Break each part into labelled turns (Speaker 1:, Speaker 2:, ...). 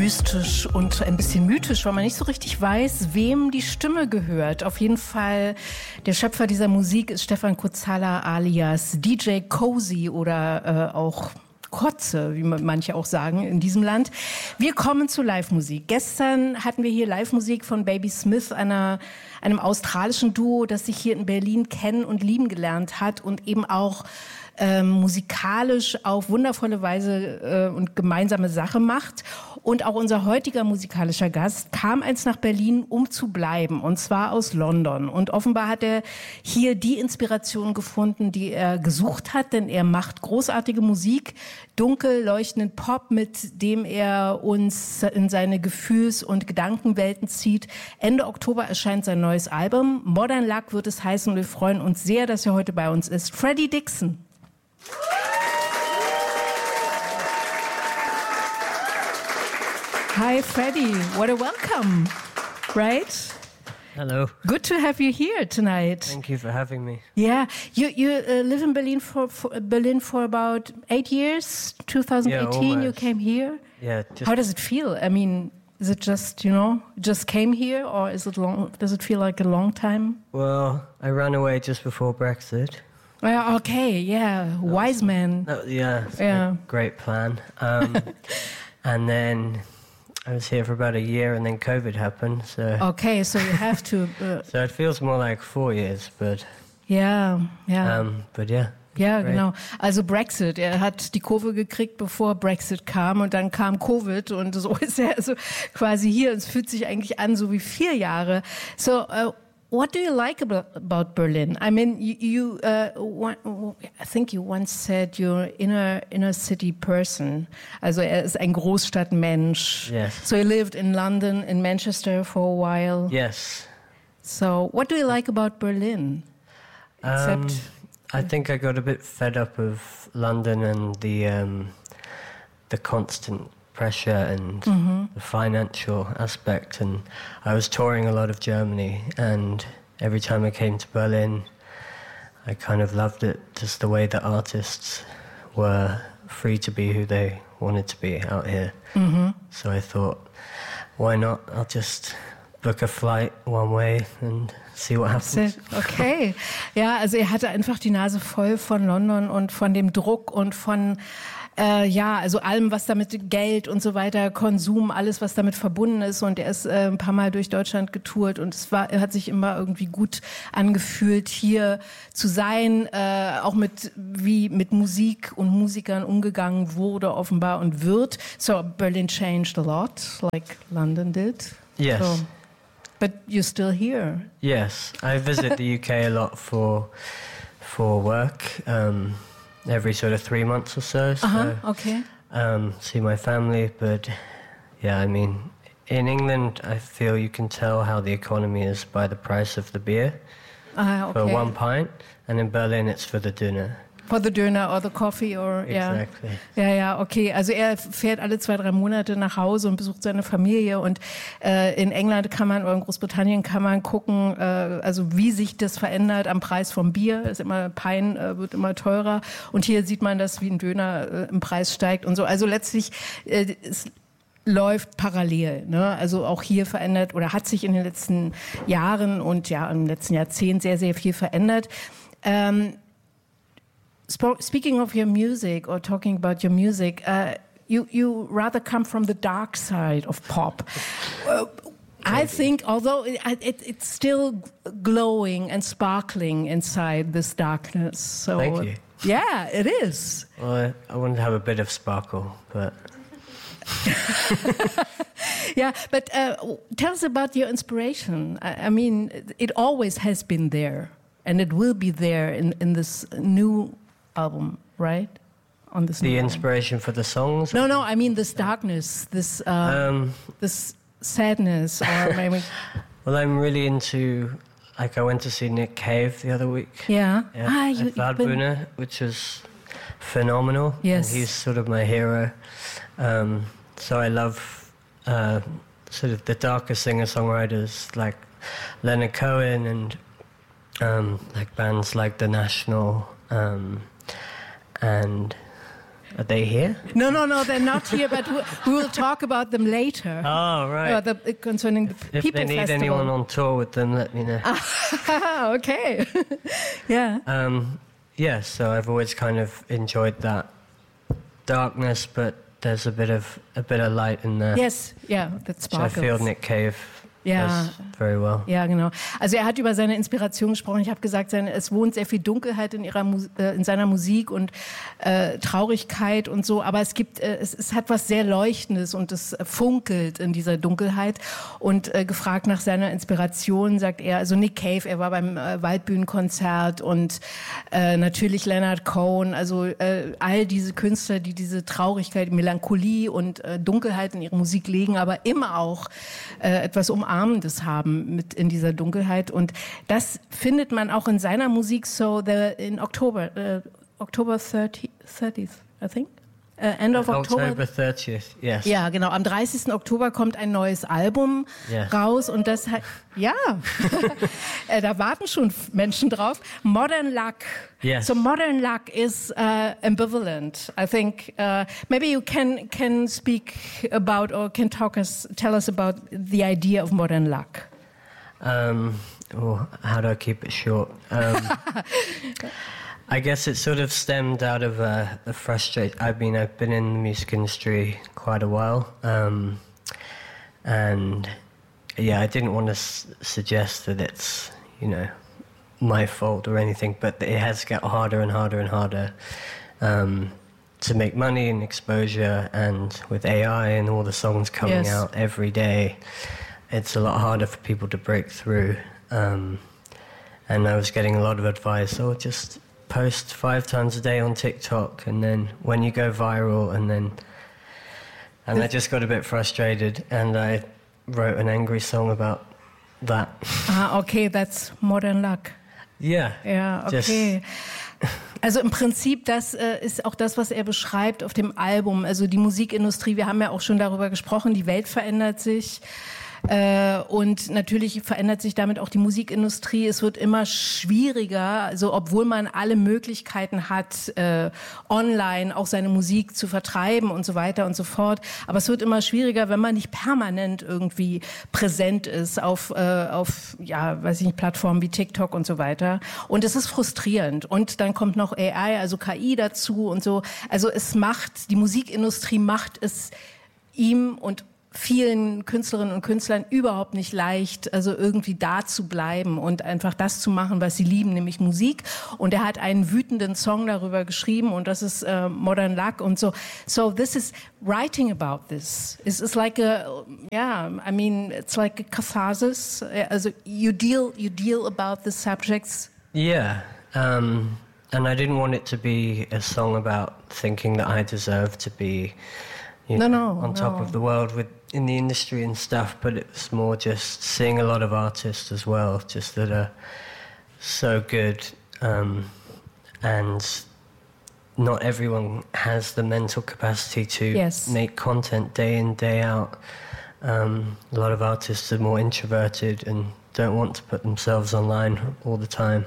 Speaker 1: mystisch und ein bisschen mythisch, weil man nicht so richtig weiß, wem die Stimme gehört. Auf jeden Fall, der Schöpfer dieser Musik ist Stefan Kotzala alias DJ Cozy oder auch Kotze, wie manche auch sagen in diesem Land. Wir kommen zu Live-Musik. Gestern hatten wir hier Live-Musik von Baby Smith, einem australischen Duo, das sich hier in Berlin kennen und lieben gelernt hat und eben auch musikalisch auf wundervolle Weise und gemeinsame Sache macht. Und auch unser heutiger musikalischer Gast kam einst nach Berlin, um zu bleiben, und zwar aus London. Und offenbar hat er hier die Inspiration gefunden, die er gesucht hat, denn er macht großartige Musik, dunkel leuchtenden Pop, mit dem er uns in seine Gefühls- und Gedankenwelten zieht. Ende Oktober erscheint sein neues Album. Modern Luck wird es heißen, und wir freuen uns sehr, dass er heute bei uns ist. Freddie Dixon. Hi, Freddie. What a welcome, right?
Speaker 2: Hello.
Speaker 1: Good to have you here tonight.
Speaker 2: Thank you for having me.
Speaker 1: Yeah, you live in Berlin for about 8 years. 2018, you came here.
Speaker 2: Yeah.
Speaker 1: How does it feel? I mean, is it just just came here, or is it long? Does it feel like a long time?
Speaker 2: Well, I ran away just before Brexit.
Speaker 1: Well, okay, yeah, wise man.
Speaker 2: Yeah. A great plan. And then I was here for about a year, and then COVID happened. So
Speaker 1: okay, so you have to.
Speaker 2: So it feels more like 4 years, but
Speaker 1: yeah.
Speaker 2: But yeah.
Speaker 1: Ja, genau. Also Brexit. Er hat die Kurve gekriegt, bevor Brexit kam, und dann kam Covid, und so ist er also quasi hier. Es fühlt sich eigentlich an so wie 4 Jahre. So, what do you like about Berlin? I mean, you I think you once said you're inner city person. Also er ist ein Großstadtmensch.
Speaker 2: Yes.
Speaker 1: So he lived in London, in Manchester for a while.
Speaker 2: Yes.
Speaker 1: So what do you like about Berlin? Except
Speaker 2: I think I got a bit fed up of London and the constant pressure and the financial aspect, and I was touring a lot of Germany, and every time I came to Berlin I kind of loved it, just the way that artists were free to be who they wanted to be out here. So I thought, why not, I'll just book a flight one way and see what happens.
Speaker 1: Okay. Ja, also er hatte einfach die Nase voll von London und von dem Druck und von also allem, was damit Geld und so weiter, Konsum, alles, was damit verbunden ist. Und er ist ein paar Mal durch Deutschland getourt, und er hat sich immer irgendwie gut angefühlt, hier zu sein, auch wie mit Musik und Musikern umgegangen wurde, offenbar, und wird. So Berlin changed a lot, like London did.
Speaker 2: Yes.
Speaker 1: So, but you're still here.
Speaker 2: Yes, I visit the UK a lot for work. Every sort of 3 months or so.
Speaker 1: Okay.
Speaker 2: See my family, but yeah, I mean, in England, I feel you can tell how the economy is by the price of the beer for 1 pint, and in Berlin, it's for the dinner.
Speaker 1: For the dinner or the coffee or
Speaker 2: Exactly.
Speaker 1: Ja, okay. Also er fährt alle 2-3 Monate nach Hause und besucht seine Familie, und in England oder in Großbritannien kann man gucken, also wie sich das verändert am Preis vom Bier. Ist immer Pint wird immer teurer, und hier sieht man, dass wie ein Döner im Preis steigt und so. Also letztlich es läuft parallel, ne? Also auch hier verändert oder hat sich in den letzten Jahren und im letzten Jahrzehnt sehr, sehr viel verändert. Speaking of your music, or talking about your music, you rather come from the dark side of pop. I think, although it's still glowing and sparkling inside this darkness. So,
Speaker 2: thank you.
Speaker 1: Yeah, it is.
Speaker 2: Well, I want to have a bit of sparkle, but...
Speaker 1: Yeah, but tell us about your inspiration. I mean, it always has been there, and it will be there in this new album, right? On this.
Speaker 2: The inspiration for the songs?
Speaker 1: No. I mean this darkness, this sadness, or maybe.
Speaker 2: Well, I'm really into. Like, I went to see Nick Cave the other week.
Speaker 1: Yeah.
Speaker 2: At Waldbühne, which was phenomenal.
Speaker 1: Yes.
Speaker 2: And he's sort of my hero. So I love sort of the darker singer-songwriters like Leonard Cohen and like bands like The National. And Are they here?
Speaker 1: No, they're not here, but we will talk about them later.
Speaker 2: Oh, right.
Speaker 1: Concerning the
Speaker 2: If
Speaker 1: People
Speaker 2: they need
Speaker 1: Festival.
Speaker 2: anyone on tour with them, let me know.
Speaker 1: Okay. Yeah.
Speaker 2: So I've always kind of enjoyed that darkness, but there's a bit of light in there.
Speaker 1: Yes, yeah, that
Speaker 2: Which I
Speaker 1: sparkles.
Speaker 2: feel Nick Cave does very well.
Speaker 1: Ja, genau. Also er hat über seine Inspiration gesprochen. Ich habe gesagt, es wohnt sehr viel Dunkelheit in seiner Musik und Traurigkeit und so. Aber es hat was sehr Leuchtendes und es funkelt in dieser Dunkelheit. Und gefragt nach seiner Inspiration sagt er, also Nick Cave, er war beim Waldbühnenkonzert und natürlich Leonard Cohen. Also all diese Künstler, die diese Traurigkeit, Melancholie und Dunkelheit in ihre Musik legen, aber immer auch etwas Umarmendes haben mit in dieser Dunkelheit. Und das findet man auch in seiner Musik, in October 30th, I think. End of October.
Speaker 2: October 30th, yes.
Speaker 1: Ja, genau. Am 30. Oktober kommt ein neues Album raus und das hat, da warten schon Menschen drauf. Modern Luck.
Speaker 2: Yes.
Speaker 1: So Modern Luck is ambivalent. I think maybe you can speak about or can tell us about the idea of Modern Luck.
Speaker 2: How do I keep it short? I guess it sort of stemmed out of a frustration. I've been in the music industry quite a while, and I didn't want to suggest that it's my fault or anything, but it has got harder and harder and harder to make money and exposure, and with AI and all the songs coming out every day, it's a lot harder for people to break through. And I was getting a lot of advice, just post 5 times a day on TikTok, and then when you go viral, and I just got a bit frustrated, and I wrote an angry song about that.
Speaker 1: Okay, that's Modern Luck.
Speaker 2: Yeah.
Speaker 1: Ja, okay. Also im Prinzip, das ist auch das, was er beschreibt auf dem Album. Also die Musikindustrie, wir haben ja auch schon darüber gesprochen, die Welt verändert sich. Und natürlich verändert sich damit auch die Musikindustrie. Es wird immer schwieriger, also obwohl man alle Möglichkeiten hat, online auch seine Musik zu vertreiben und so weiter und so fort. Aber es wird immer schwieriger, wenn man nicht permanent irgendwie präsent ist auf Plattformen wie TikTok und so weiter. Und es ist frustrierend. Und dann kommt noch AI, also KI dazu und so. Also die Musikindustrie macht es ihm und vielen Künstlerinnen und Künstlern überhaupt nicht leicht, also irgendwie da zu bleiben und einfach das zu machen, was sie lieben, nämlich Musik. Und er hat einen wütenden Song darüber geschrieben und das ist Modern Luck und so. So this is writing about this. It's like it's like a catharsis. Also you deal about the subjects.
Speaker 2: Yeah. And I didn't want it to be a song about thinking that I deserve to be on top of the world in the industry and stuff, but it was more just seeing a lot of artists as well, just that are so good, and not everyone has the mental capacity to make content day in, day out. A lot of artists are more introverted and don't want to put themselves online all the time.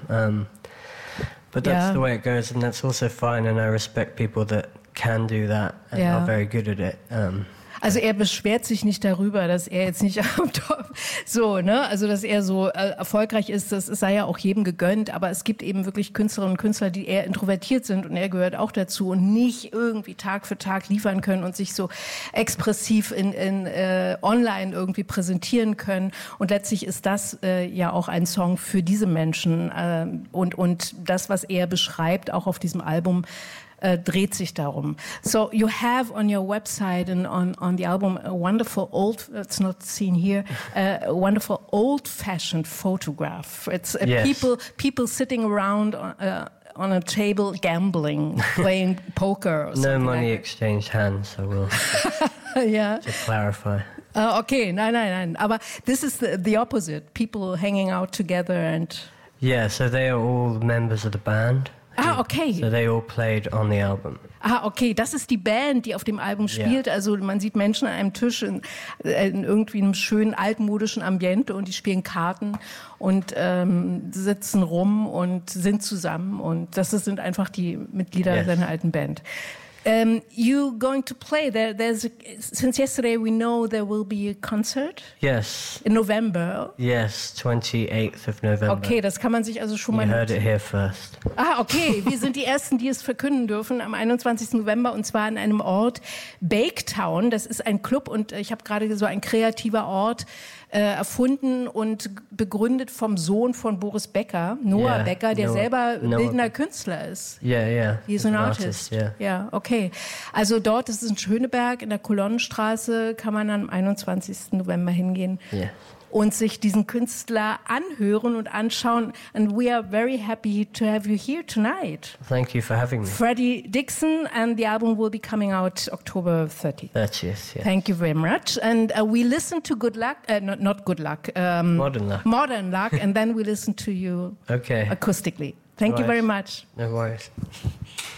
Speaker 2: But that's the way it goes, and that's also fine, and I respect people that can do that and are very good at it.
Speaker 1: Also er beschwert sich nicht darüber, dass er jetzt nicht am Top, also dass er so erfolgreich ist, das sei ja auch jedem gegönnt, aber es gibt eben wirklich Künstlerinnen und Künstler, die eher introvertiert sind und er gehört auch dazu und nicht irgendwie Tag für Tag liefern können und sich so expressiv in online irgendwie präsentieren können und letztlich ist das ja auch ein Song für diese Menschen und das, was er beschreibt, auch auf diesem Album, dreht sich darum. So you have on your website and on the album a wonderful it's not seen here, a wonderful old-fashioned photograph. It's people sitting around on a table gambling, playing poker or something.
Speaker 2: No money exchanged hands, I will. To clarify.
Speaker 1: Okay, nein. Aber this is the opposite. People hanging out together and...
Speaker 2: Yeah, so they are all members of the band.
Speaker 1: Okay.
Speaker 2: So they all played on the album.
Speaker 1: Okay, das ist die Band, die auf dem Album spielt. Yeah. Also man sieht Menschen an einem Tisch in irgendwie einem schönen altmodischen Ambiente und die spielen Karten und sitzen rum und sind zusammen und das sind einfach die Mitglieder seiner alten Band. You going to play since yesterday we know there will be a concert?
Speaker 2: Yes.
Speaker 1: In November?
Speaker 2: Yes, 28th of November.
Speaker 1: Okay, das kann man sich also schon mal...
Speaker 2: You heard it here first.
Speaker 1: Okay, wir sind die Ersten, die es verkünden dürfen am 21. November und zwar an einem Ort, Baketown. Das ist ein Club und ich habe gerade so ein kreativer Ort erfunden und begründet vom Sohn von Boris Becker, Noah Becker, der selber bildender Künstler ist.
Speaker 2: Yeah.
Speaker 1: He's an artist. Ja, okay. Also dort ist es in Schöneberg, in der Kolonnenstraße, kann man am 21. November hingehen.
Speaker 2: Yeah.
Speaker 1: Und sich diesen Künstler anhören und anschauen. And we are very happy to have you here tonight.
Speaker 2: Thank you for having me.
Speaker 1: Freddie Dixon, and the album will be coming out October 30th.
Speaker 2: 30th, yes.
Speaker 1: Thank you very much. And we listen to Good Luck, not Good Luck.
Speaker 2: Modern Luck.
Speaker 1: Modern Luck, and then we listen to you
Speaker 2: acoustically.
Speaker 1: Thank you very much.
Speaker 2: No worries.